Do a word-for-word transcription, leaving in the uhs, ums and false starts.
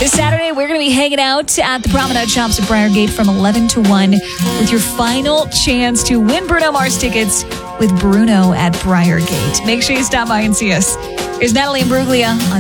This Saturday, we're going to be hanging out at the Promenade Shops at Briargate from eleven to one with your final chance to win Bruno Mars tickets with Bruno at Briargate. Make sure you stop by and see us. Here's Natalie Imbruglia on